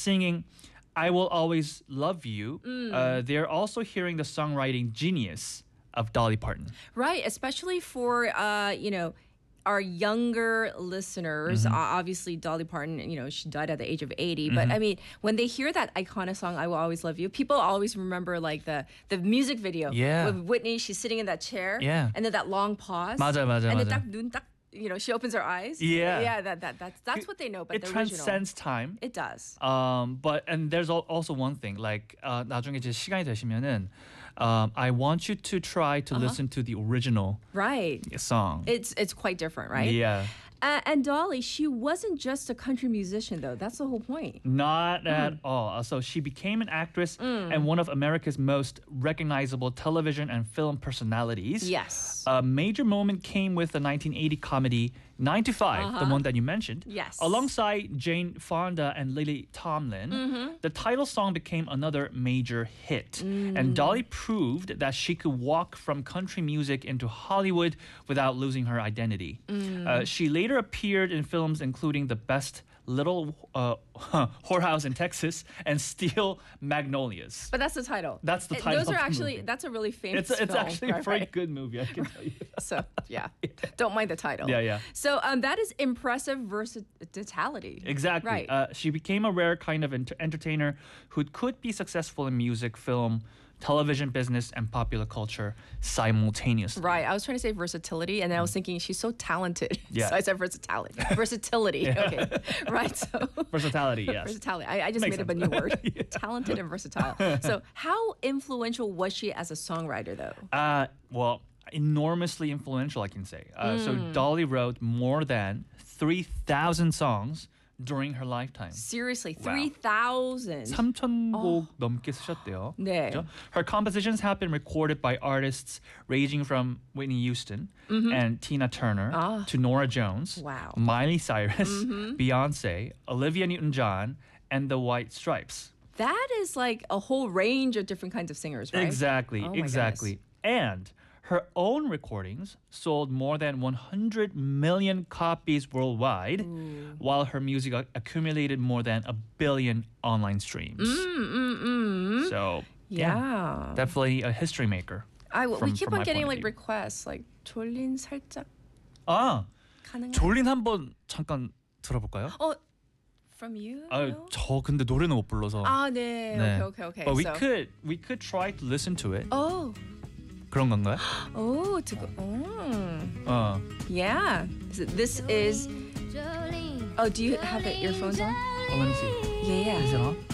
singing I Will Always Love You, they're also hearing the songwriting genius of Dolly Parton. Right, especially for, our younger listeners. Obviously, Dolly Parton, she died at the age of 80. But I mean, when they hear that iconic song, I Will Always Love You, people always remember like the music video with Whitney. She's sitting in that chair. Yeah. And then that long pause. 맞아. And then 딱 눈 딱, she opens her eyes. Yeah. Yeah, that's what they know. But it the transcends original, time. it does. And there's also one thing, like 나중에 이제 시간이 되시면은 I want you to try to listen to the original song. It's quite different, right? Yeah. And Dolly, she wasn't just a country musician, though. That's the whole point. Not at all. So she became an actress and one of America's most recognizable television and film personalities. Yes. A major moment came with the 1980 comedy 9 to 5, the one that you mentioned. Yes. Alongside Jane Fonda and Lily Tomlin, the title song became another major hit. And Dolly proved that she could walk from country music into Hollywood without losing her identity. She later appeared in films including The Best Little Whorehouse in Texas and Steel Magnolias. But that's the title. That's the title. Those are of the actually, movie. that's a really famous It's film. actually a very good movie, I can tell you. So, yeah. Don't mind the title. Yeah. So that is impressive versatility. Exactly. Right. She became a rare kind of entertainer who could be successful in music, film, television business, and popular culture simultaneously. Right. I was trying to say versatility, and then I was thinking she's so talented. Yeah. So I said versatility. Versatility. Okay. Right. So Versatility, yes. versatility. I just Makes made up a sense. new word. Talented and versatile. So how influential was she as a songwriter, though? Well, enormously influential, I can say. So Dolly wrote more than 3,000 songs during her lifetime. Seriously, Wow. 3,000. 3,000곡 넘게 쓰셨대요. 네. 그죠? Her compositions have been recorded by artists ranging from Whitney Houston and Tina Turner to Norah Jones, Wow. Miley Cyrus, Beyonce, Olivia Newton-John, and the White Stripes. That is like a whole range of different kinds of singers, right? Exactly, Oh my exactly. And her own recordings sold more than 100 million copies worldwide, while her music accumulated more than 1 billion online streams. So, Yeah. definitely a history maker. We keep from on my getting point like of view. requests, like 졸린 살짝 아, 가능한? 졸린 한번 잠깐 들어볼까요? From you? 아, 저 근데 노래는 못 불러서. 네. 네. Okay. But so. we could try to listen to it. Oh, 그런 건가요? to go. Yeah. So this is. Oh, do you have the earphones on? Let me see. Yeah. Is it on?